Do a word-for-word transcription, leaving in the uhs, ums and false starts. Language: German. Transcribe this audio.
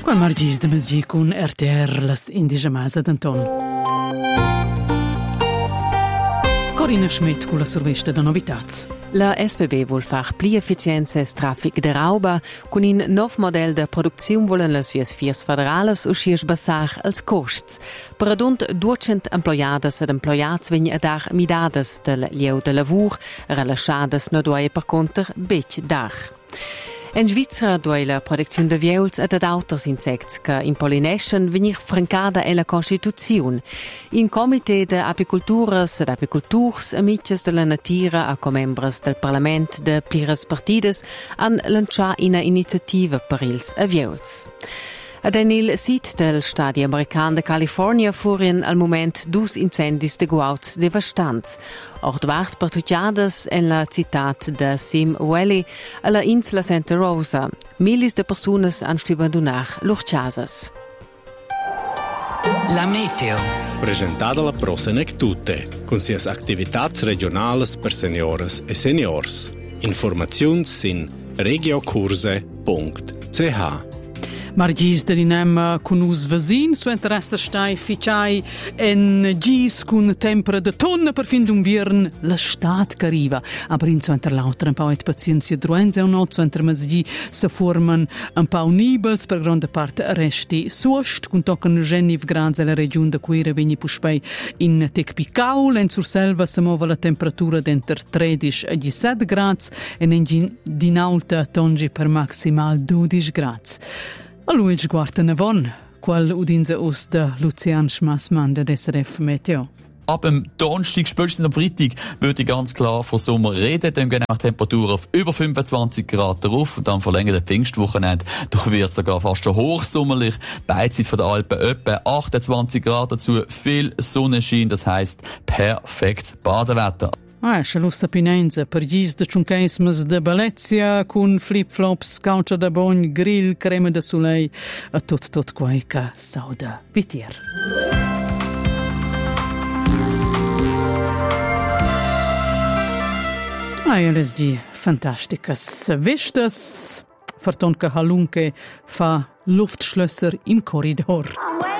Qual margis de mesgi con R T R las indigemasa d'Anton. Corina Schmidt con la survesta da novitats. La S B B vuol far pli efficienza es traffic de rauba, con in nov model de produziun volen las vias fiers federales uscirs bassar als costs. Per adunt duecent employadas ed employats vegn a dar midades del lieu de lavur, relaxadas no duaie per conter bec dar. In Svizzera due la produzione de viols ed ad auters insects che in Polynesian venir francada e la Constituzione. In comité de apiculturas ed apiculturs amiches de la natira a comembres del Parlament de plires partides han lancià una iniziativa per ils a viols. Ad en il sit del stadi american de California furin al moment dus incendis de guauts devastants. Ord vart pertugiadas en la citat de Sim Valley a la insula Santa Rosa. Milis de personas han stubandunar lur casas. La meteo. Presentada la Prosenec Tutte, con sias activitats regionales per senioras e seniors. Informaziuns sin regiocurse punct c h. Margis de l'inem con us vesin, su interessa stai ficiai en gis con tempera de tonne per fin d'un viern la stat che arriva. Aber in so enter lauter un pau et pazienzia druenza o not, so enter mesgi se forman un pau nibels per grande parte resti suost, con tocan geniv grads alla regione de Quire vegni puspei in Tecpicaul, en sur selva se mova la temperatura d'enter tredici a diciassette grads en en dinalta tongi per maximal dodici grads. A lui guarda Navon, qual udinse us de Lucian Schmassmann de S R F Meteo. Ab dem Donnerstag, spätestens am Freitag, würde ich ganz klar von Sommer reden. Dann gehen wir Temperaturen auf über fünfundzwanzig Grad drauf. Und dann verlängern der Pfingstwochenende. Da wird es sogar fast schon hochsommerlich. Beidseits von der Alpen etwa achtundzwanzig Grad dazu. Viel Sonnenschein, das heisst perfektes Badewetter. Ah, scelussa pinenza per gis de ciuncaismes de Balezia con flip-flops, caucia da bogn, grill, crema de soleil a tot tot quai ca sauda vitier. Ah, L S G fantasticas vistas, vertonca halunke fa Luftschlösser im Korridor.